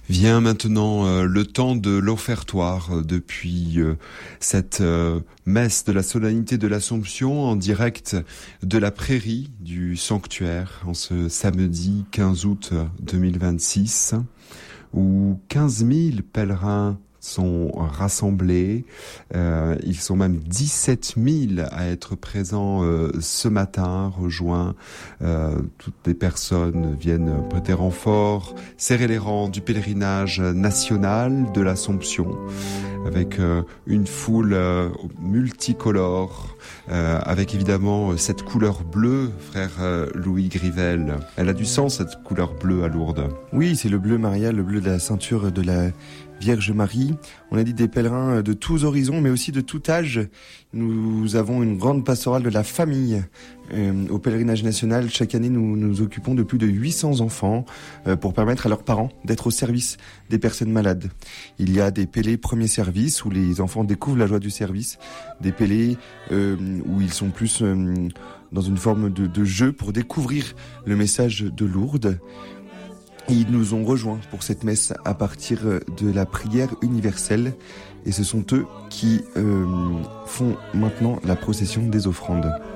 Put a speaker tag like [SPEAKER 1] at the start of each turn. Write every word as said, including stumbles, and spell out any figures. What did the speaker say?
[SPEAKER 1] Vient maintenant euh, le temps de l'offertoire euh, depuis euh, cette euh, messe de la solennité de l'Assomption en direct de la prairie du sanctuaire en ce samedi quinze août deux mille vingt-six où quinze mille pèlerins sont rassemblés. Euh, ils sont même dix-sept mille à être présents euh, ce matin, rejoints. Euh, toutes les personnes viennent prêter renfort, serrer les rangs du pèlerinage national de l'Assomption, avec euh, une foule euh, multicolore, euh, avec évidemment cette couleur bleue, frère euh, Louis Grivel. Elle a du sens, cette couleur bleue à Lourdes.
[SPEAKER 2] Oui, c'est le bleu Maria, le bleu de la ceinture de la Vierge Marie. On a dit des pèlerins de tous horizons, mais aussi de tout âge. Nous avons une grande pastorale de la famille euh, au pèlerinage national. Chaque année, nous nous occupons de plus de huit cents enfants euh, pour permettre à leurs parents d'être au service des personnes malades. Il y a des pélés premier service où les enfants découvrent la joie du service, des pélés euh, où ils sont plus euh, dans une forme de, de jeu pour découvrir le message de Lourdes. Et ils nous ont rejoints pour cette messe à partir de la prière universelle. Et ce sont eux qui euh, font maintenant la procession des offrandes.